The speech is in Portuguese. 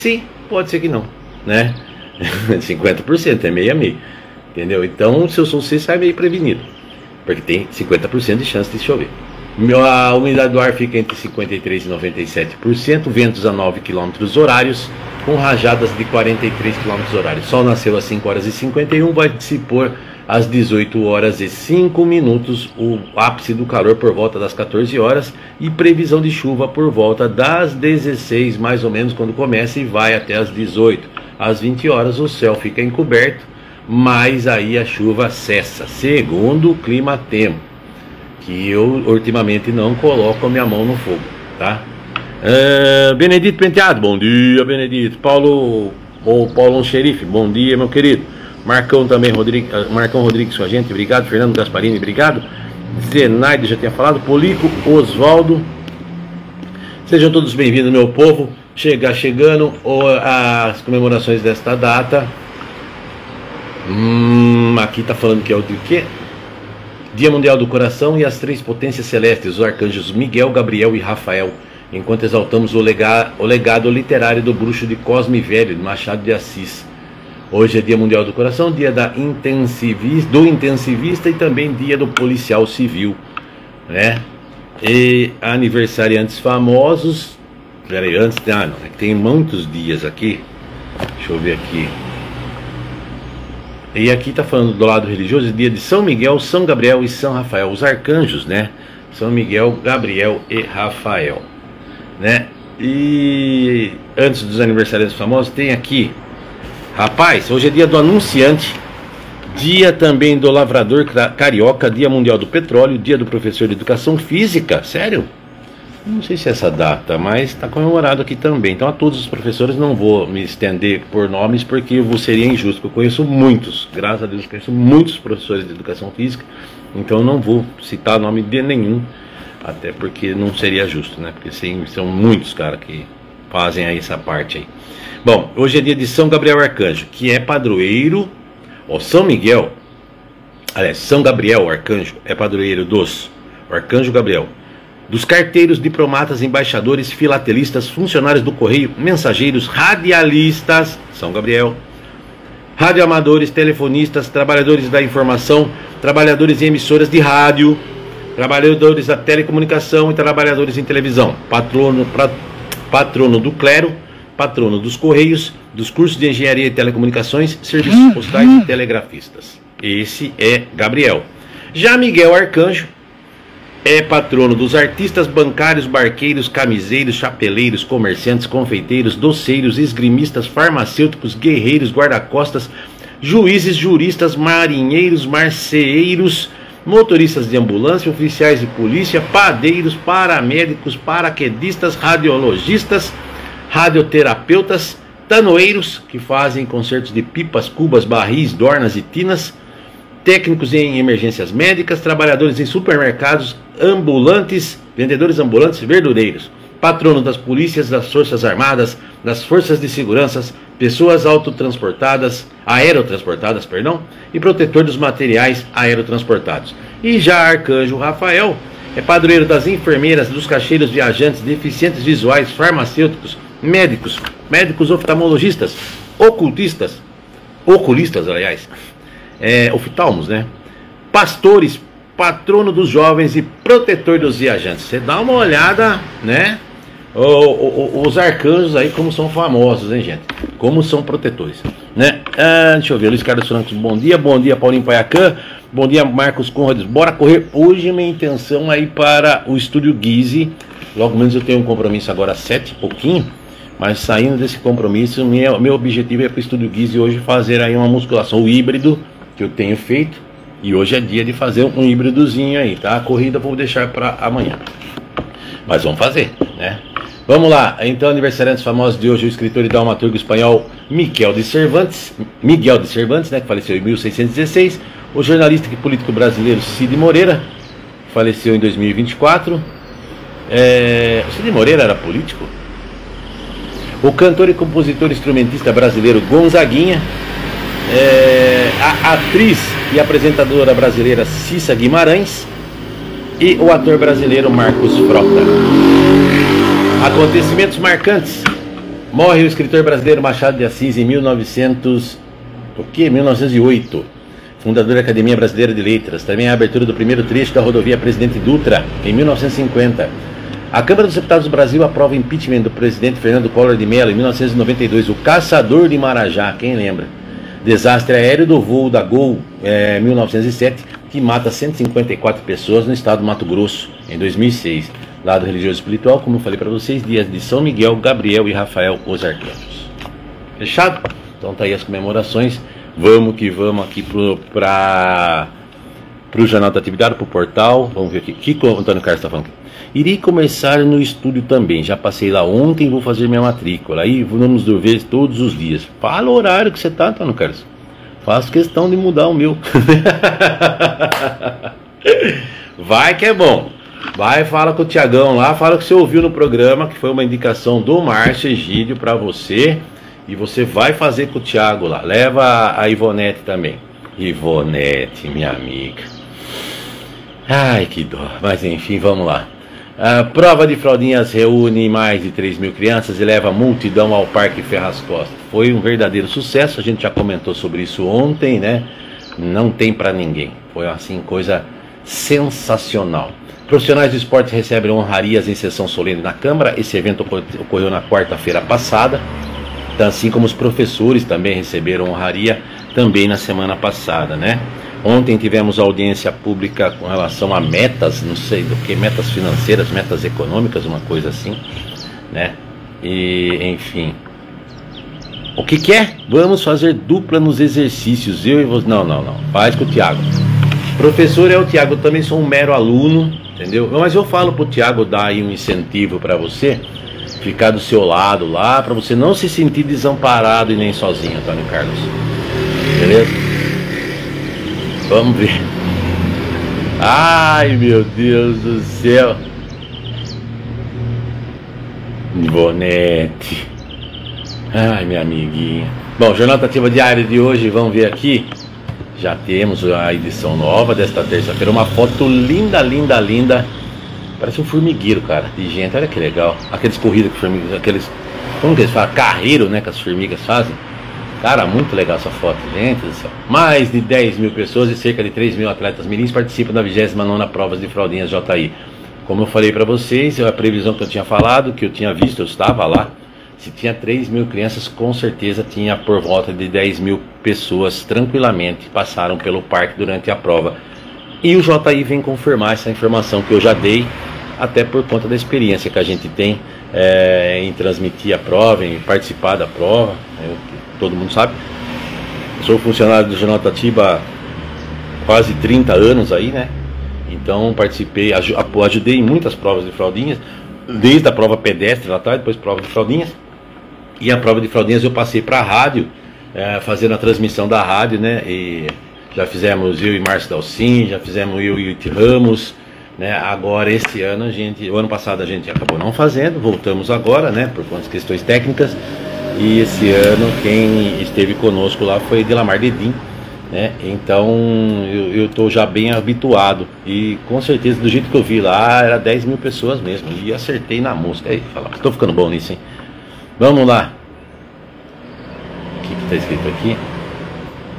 sim, pode ser que não, né? 50% é meio a meio, entendeu? Então, se eu sou você, sai meio prevenido, porque tem 50% de chance de chover. A umidade do ar fica entre 53% e 97%, ventos a 9 km horários, com rajadas de 43 km horários. Sol nasceu às 5 horas e 51, vai se pôr às 18 horas e 5 minutos, o ápice do calor por volta das 14 horas e previsão de chuva por volta das 16, mais ou menos, quando começa e vai até as 18. Às 20 horas o céu fica encoberto, mas aí a chuva cessa, segundo o Climatempo, que eu ultimamente não coloco a minha mão no fogo, tá? Benedito Penteado, bom dia, Benedito. Paulo Xerife, bom dia, meu querido. Marcão também, Marcão Rodrigues com a gente, obrigado. Fernando Gasparini, obrigado. Zenaide, já tinha falado. Polico, Oswaldo, sejam todos bem-vindos, meu povo. Chegando as comemorações desta data. Aqui tá falando que é o de quê? Dia Mundial do Coração e as três potências celestes, os arcanjos Miguel, Gabriel e Rafael, enquanto exaltamos o legado literário do bruxo de Cosme Velho, de Machado de Assis. Hoje é Dia Mundial do Coração, dia do intensivista e também dia do policial civil, né? E aniversariantes famosos. Peraí, antes, não, é que tem muitos dias aqui. Deixa eu ver aqui. E aqui tá falando do lado religioso, dia de São Miguel, São Gabriel e São Rafael, os arcanjos, né? São Miguel, Gabriel e Rafael, né? E antes dos aniversários famosos, tem aqui, rapaz, hoje é dia do anunciante, dia também do lavrador carioca, dia mundial do petróleo, dia do professor de educação física, sério? Não sei se é essa data, mas está comemorado aqui também. Então a todos os professores, não vou me estender por nomes, porque seria injusto. Eu conheço muitos, graças a Deus, conheço muitos professores de educação física, então eu não vou citar nome de nenhum, até porque não seria justo, né? Porque são muitos caras que fazem aí essa parte aí. Bom, hoje é dia de São Gabriel Arcanjo, que é padroeiro, São Miguel, aliás, São Gabriel Arcanjo é padroeiro dos Arcanjo Gabriel, dos carteiros, diplomatas, embaixadores, filatelistas, funcionários do correio, mensageiros, radialistas, São Gabriel, radioamadores, telefonistas, trabalhadores da informação, trabalhadores em emissoras de rádio, trabalhadores da telecomunicação e trabalhadores em televisão, patrono do clero, patrono dos correios, dos cursos de engenharia e telecomunicações, serviços postais e telegrafistas. Esse é Gabriel. Já Miguel Arcanjo é patrono dos artistas, bancários, barqueiros, camiseiros, chapeleiros, comerciantes, confeiteiros, doceiros, esgrimistas, farmacêuticos, guerreiros, guarda-costas, juízes, juristas, marinheiros, marceeiros, motoristas de ambulância, oficiais de polícia, padeiros, paramédicos, paraquedistas, radiologistas, radioterapeutas, tanoeiros, que fazem concertos de pipas, cubas, barris, dornas e tinas, técnicos em emergências médicas, trabalhadores em supermercados, ambulantes, vendedores ambulantes, verdureiros, patrono das polícias, das forças armadas, das forças de segurança, pessoas aerotransportadas, e protetor dos materiais aerotransportados. E já Arcanjo Rafael é padroeiro das enfermeiras, dos caixeiros viajantes, deficientes visuais, farmacêuticos, médicos oftalmologistas, oculistas, aliás, oftalmos, né? Pastores, patrono dos jovens e protetor dos viajantes. Você dá uma olhada, né? Os arcanjos aí, como são famosos, hein, gente? Como são protetores, né? Deixa eu ver, Luiz Carlos Francos, bom dia Paulinho Paiacan, bom dia Marcos Conrads, bora correr. Hoje minha intenção é ir para o Estúdio Guise, logo menos eu tenho um compromisso agora às 7 e pouquinho, mas saindo desse compromisso, meu objetivo é para o Estúdio Guise hoje fazer aí uma musculação, o híbrido que eu tenho feito, e hoje é dia de fazer um híbridozinho aí, tá? A corrida eu vou deixar para amanhã, mas vamos fazer, né? Vamos lá, então, aniversariantes famosos de hoje, o escritor e dramaturgo espanhol Miguel de Cervantes, né, que faleceu em 1616, o jornalista e político brasileiro Cid Moreira, que faleceu em 2024, o Cid Moreira era político? O cantor e compositor instrumentista brasileiro Gonzaguinha, a atriz e apresentadora brasileira Cissa Guimarães e o ator brasileiro Marcos Frota. Acontecimentos marcantes. Morre o escritor brasileiro Machado de Assis em 1908. Fundador da Academia Brasileira de Letras. Também a abertura do primeiro trecho da rodovia Presidente Dutra, em 1950. A Câmara dos Deputados do Brasil aprova o impeachment do presidente Fernando Collor de Mello, em 1992. O Caçador de Marajá, quem lembra? Desastre aéreo do voo da Gol, 1907, que mata 154 pessoas no estado do Mato Grosso, em 2006. Lado religioso e espiritual, como eu falei para vocês, dias de São Miguel, Gabriel e Rafael, os arcanjos. Fechado? Então tá aí as comemorações. Vamos que vamos aqui para o Jornal da Atividade, para o portal. Vamos ver aqui. O que o Antônio Carlos está falando aqui? Irei começar no estúdio também. Já passei lá ontem, vou fazer minha matrícula. Aí vamos ver todos os dias. Fala o horário que você está, Antônio Carlos. Faço questão de mudar o meu. Vai que é bom. Vai, fala com o Tiagão lá. Fala que você ouviu no programa, que foi uma indicação do Márcio Egídio para você. E você vai fazer com o Thiago lá. Leva a Ivonete também. Ivonete, minha amiga. Ai, que dó. Mas enfim, vamos lá. A prova de fraldinhas reúne mais de 3 mil crianças e leva multidão ao Parque Ferraz Costa. Foi um verdadeiro sucesso. A gente já comentou sobre isso ontem, né? Não tem pra ninguém. Foi assim, coisa sensacional. Profissionais do esporte recebem honrarias em sessão solene na Câmara. Esse evento ocorreu na quarta-feira passada. Assim como os professores também receberam honraria também na semana passada, né? Ontem tivemos audiência pública com relação a metas, não sei do que, metas financeiras, metas econômicas, uma coisa assim, né? E, enfim. O que é? Vamos fazer dupla nos exercícios, eu e você. Não. Faz com o Thiago. Professor é o Thiago, eu também sou um mero aluno, entendeu? Mas eu falo pro Thiago dar aí um incentivo para você. Ficar do seu lado lá, para você não se sentir desamparado e nem sozinho, Antônio Carlos. Beleza? Vamos ver. Ai, meu Deus do céu. Ivonete. Ai, minha amiguinha. Bom, Jornal da Ativa Diário de hoje, vamos ver aqui. Já temos a edição nova desta terça-feira. Uma foto linda, linda, linda. Parece um formigueiro, cara, de gente. Olha que legal. Aqueles corridas que formigas, aqueles... Como que eles falam? Carreiro, né, que as formigas fazem. Cara, muito legal essa foto, gente do céu. Mais de 10 mil pessoas e cerca de 3 mil atletas mirins participam da 29ª Provas de Fraldinhas JI. Como eu falei pra vocês, a previsão que eu tinha falado, que eu tinha visto, eu estava lá. Se tinha 3 mil crianças, com certeza tinha por volta de 10 mil pessoas tranquilamente passaram pelo parque durante a prova. E o JI vem confirmar essa informação que eu já dei, até por conta da experiência que a gente tem em transmitir a prova, em participar da prova, todo mundo sabe. Eu sou funcionário do Jornal da Ativa há quase 30 anos aí, né? Então participei, ajudei em muitas provas de fraldinhas, desde a prova pedestre lá atrás, depois prova de fraldinhas. E a prova de fraldinhas eu passei para a rádio, fazendo a transmissão da rádio, né? E já fizemos eu e Márcio Dalcin, já fizemos eu e Iti Ramos, né? Agora esse ano o ano passado a gente acabou não fazendo, voltamos agora, né? Por conta de questões técnicas. E esse ano quem esteve conosco lá foi Delamar Dedim, né? Então eu estou já bem habituado e com certeza do jeito que eu vi lá era 10 mil pessoas mesmo e acertei na mosca. Aí, estou ficando bom nisso, hein? Vamos lá. O que está escrito aqui?